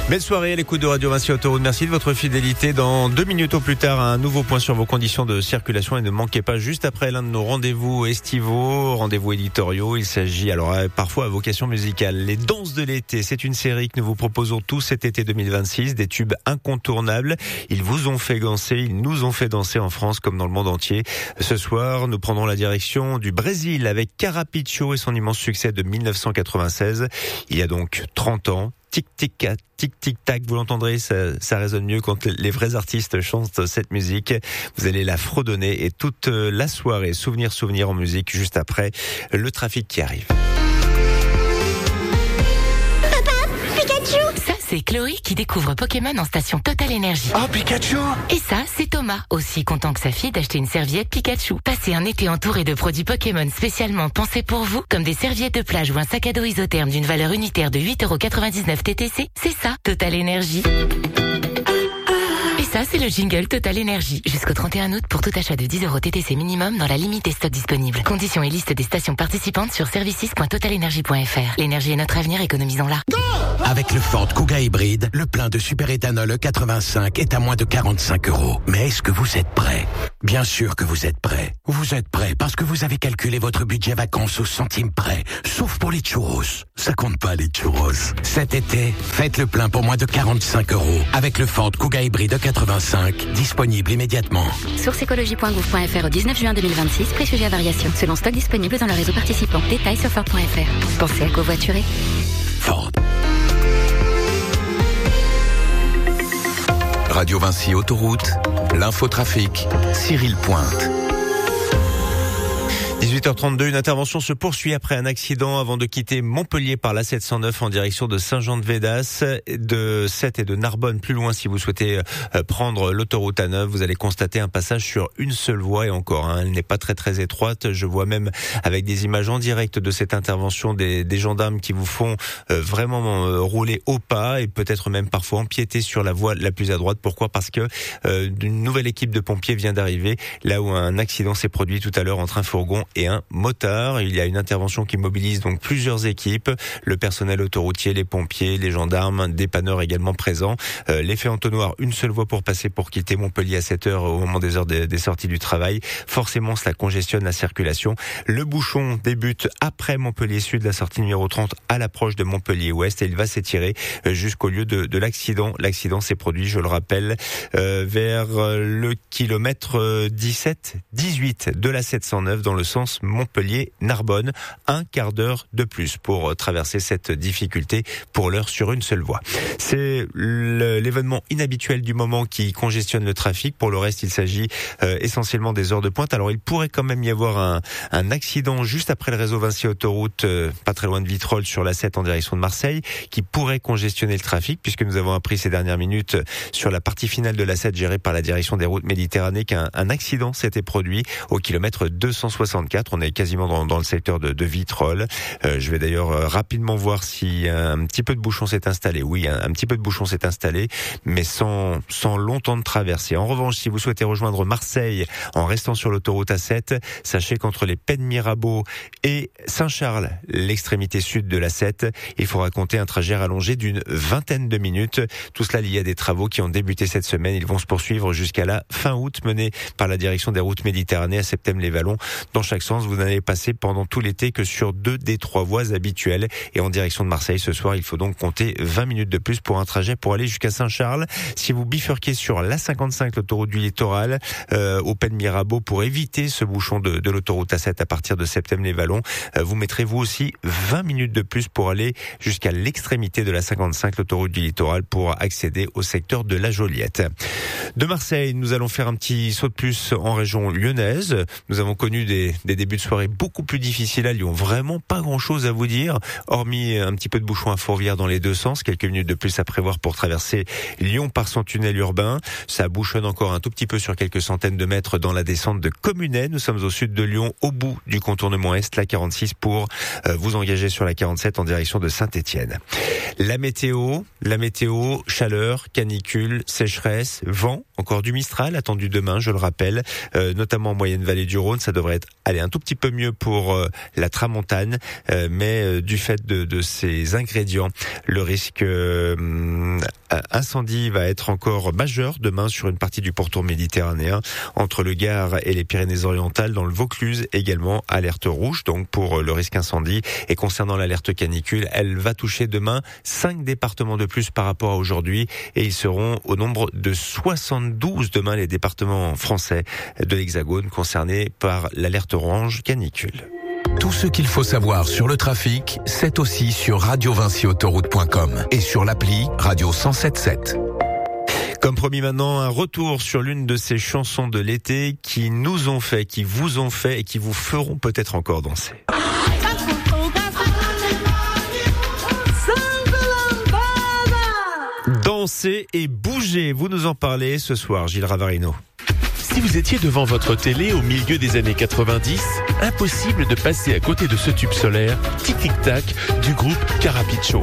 Belle soirée à l'écoute de Radio Vinci Autoroute. Merci de votre fidélité. Dans 2 minutes au plus tard, un nouveau point sur vos conditions de circulation. Et ne manquez pas juste après l'un de nos rendez-vous estivaux, rendez-vous éditoriaux. Il s'agit alors parfois à vocation musicale. Les danses de l'été, c'est une série que nous vous proposons tous cet été 2026. Des tubes incontournables. Ils vous ont fait danser, ils nous ont fait danser en France comme dans le monde entier. Ce soir, nous prendrons la direction du Brésil avec Carapiccio et son immense succès de 1996. Il y a donc 30 ans. Tic tic tic tic tac, vous l'entendrez, ça résonne mieux quand les vrais artistes chantent cette musique. Vous allez la fredonner et toute la soirée, souvenir en musique juste après le trafic qui arrive. C'est Chloé qui découvre Pokémon en station Total Énergie. Oh, Pikachu! Et ça, c'est Thomas, aussi content que sa fille d'acheter une serviette Pikachu. Passez un été entouré de produits Pokémon spécialement pensés pour vous, comme des serviettes de plage ou un sac à dos isotherme d'une valeur unitaire de 8,99€ TTC. C'est ça, Total Énergie. Et ça, c'est le jingle Total Énergie. Jusqu'au 31 août pour tout achat de 10€ TTC minimum dans la limite des stocks disponibles. Conditions et liste des stations participantes sur services.totalenergie.fr. L'énergie est notre avenir, économisons-la. Avec le Ford Kuga hybride, le plein de superéthanol E85 est à moins de 45€. Mais est-ce que vous êtes prêts? Bien sûr que vous êtes prêts. Vous êtes prêts parce que vous avez calculé votre budget vacances au centime près. Sauf pour les churros. Ça compte pas les churros. Cet été, faites le plein pour moins de 45€ avec le Ford Kuga hybride E85, disponible immédiatement. Source écologie.gouv.fr au 19 juin 2026, prix sujet à variation. Selon stock disponible dans le réseau participant. Détails sur Ford.fr. Pensez à covoiturer. Ford. Radio Vinci Autoroute, l'infotrafic, Cyril Pointe. 18h32, une intervention se poursuit après un accident avant de quitter Montpellier par la 709 en direction de Saint-Jean-de-Védas, de Sète et de Narbonne. Plus loin, si vous souhaitez prendre l'autoroute A9, vous allez constater un passage sur une seule voie et encore, elle n'est pas très étroite. Je vois même avec des images en direct de cette intervention des gendarmes qui vous font vraiment rouler au pas et peut-être même parfois empiéter sur la voie la plus à droite. Pourquoi? Parce que une nouvelle équipe de pompiers vient d'arriver là où un accident s'est produit tout à l'heure entre un fourgon et un motard. Il y a une intervention qui mobilise donc plusieurs équipes, le personnel autoroutier, les pompiers, les gendarmes, des dépanneurs également présents. L'effet entonnoir, une seule voie pour passer pour quitter Montpellier à 7h au moment des heures des sorties du travail. Forcément, cela congestionne la circulation. Le bouchon débute après Montpellier Sud, la sortie numéro 30 à l'approche de Montpellier Ouest et il va s'étirer jusqu'au lieu de l'accident. L'accident s'est produit, je le rappelle, vers le kilomètre 17-18 de la 709 dans le sens Montpellier-Narbonne. Un quart d'heure de plus pour traverser cette difficulté pour l'heure sur une seule voie. C'est l'événement inhabituel du moment qui congestionne le trafic. Pour le reste, il s'agit essentiellement des heures de pointe. Alors, il pourrait quand même y avoir un accident juste après le réseau Vinci Autoroute, pas très loin de Vitrolles sur la 7 en direction de Marseille, qui pourrait congestionner le trafic puisque nous avons appris ces dernières minutes sur la partie finale de la 7 gérée par la direction des routes Méditerranée qu'un accident s'était produit au kilomètre 264. On est quasiment dans le secteur de Vitrolles. Je vais d'ailleurs rapidement voir si un petit peu de bouchon s'est installé. Oui, un petit peu de bouchon s'est installé, mais sans longtemps de traversée. En revanche, si vous souhaitez rejoindre Marseille en restant sur l'autoroute A7, sachez qu'entre les Pennes Mirabeau et Saint-Charles, l'extrémité sud de la 7, il faudra compter un trajet rallongé d'une vingtaine de minutes. Tout cela lié à des travaux qui ont débuté cette semaine. Ils vont se poursuivre jusqu'à la fin août, menés par la direction des routes Méditerranée à Septème-les-Vallons. Dans chaque sens, vous n'allez passer pendant tout l'été que sur 2 des 3 voies habituelles. Et en direction de Marseille ce soir, il faut donc compter 20 minutes de plus pour un trajet pour aller jusqu'à Saint-Charles. Si vous bifurquez sur l'A55, l'autoroute du littoral, au Pennes Mirabeau, pour éviter ce bouchon de l'autoroute A7 à partir de Septème-les-Vallons, vous mettrez vous aussi 20 minutes de plus pour aller jusqu'à l'extrémité de la 55, l'autoroute du littoral, pour accéder au secteur de la Joliette. De Marseille, nous allons faire un petit saut de plus en région lyonnaise. Nous avons connu des débuts de soirée beaucoup plus difficiles à Lyon. Vraiment pas grand-chose à vous dire, hormis un petit peu de bouchon à Fourvière dans les deux sens. Quelques minutes de plus à prévoir pour traverser Lyon par son tunnel urbain. Ça bouchonne encore un tout petit peu sur quelques centaines de mètres dans la descente de Communet. Nous sommes au sud de Lyon, au bout du contournement Est, la 46, pour vous engager sur la 47 en direction de Saint-Étienne. La météo, chaleur, canicule, sécheresse, vent Encore du Mistral attendu demain, je le rappelle, notamment en moyenne vallée du Rhône. Ça devrait aller un tout petit peu mieux pour la Tramontane, mais du fait de ces ingrédients, le risque incendie va être encore majeur demain sur une partie du pourtour méditerranéen entre le Gard et les Pyrénées-Orientales. Dans le Vaucluse également, alerte rouge donc pour le risque incendie. Et concernant l'alerte canicule, elle va toucher demain 5 départements de plus par rapport à aujourd'hui, et ils seront au nombre de 72 demain, les départements français de l'Hexagone concernés par l'alerte orange canicule. Tout ce qu'il faut savoir sur le trafic, c'est aussi sur radiovinciautoroute.com et sur l'appli Radio 107.7. Comme promis maintenant, un retour sur l'une de ces chansons de l'été qui nous ont fait, qui vous ont fait et qui vous feront peut-être encore danser. Danser et bouger, vous nous en parlez ce soir, Gilles Ravarino. Si vous étiez devant votre télé au milieu des années 90, impossible de passer à côté de ce tube solaire, Tic Tic Tac, du groupe Carapiccio.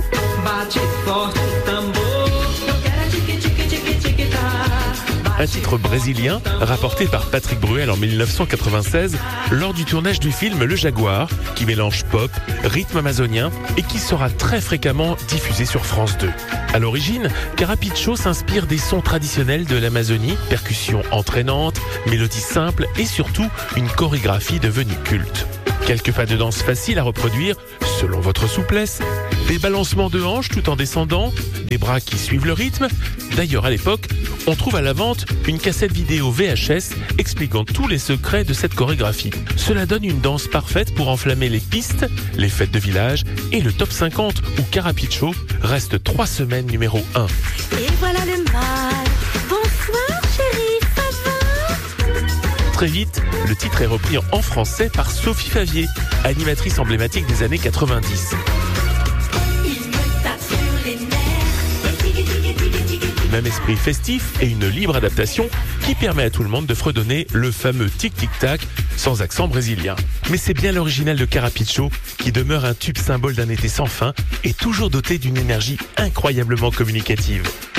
Un titre brésilien rapporté par Patrick Bruel en 1996 lors du tournage du film Le Jaguar, qui mélange pop, rythme amazonien et qui sera très fréquemment diffusé sur France 2. À l'origine, Carapiccio s'inspire des sons traditionnels de l'Amazonie, percussions entraînantes, mélodies simples et surtout une chorégraphie devenue culte. Quelques pas de danse faciles à reproduire selon votre souplesse, des balancements de hanches tout en descendant, des bras qui suivent le rythme. D'ailleurs, à l'époque, on trouve à la vente une cassette vidéo VHS expliquant tous les secrets de cette chorégraphie. Cela donne une danse parfaite pour enflammer les pistes, les fêtes de village et le top 50 où Carapiccio reste 3 semaines numéro 1. Et voilà le mal. Bonsoir chérie, ça va ? Très vite, le titre est repris en français par Sophie Favier, animatrice emblématique des années 90. Même esprit festif et une libre adaptation qui permet à tout le monde de fredonner le fameux tic-tic-tac sans accent brésilien. Mais c'est bien l'original de Carapiccio qui demeure un tube symbole d'un été sans fin et toujours doté d'une énergie incroyablement communicative.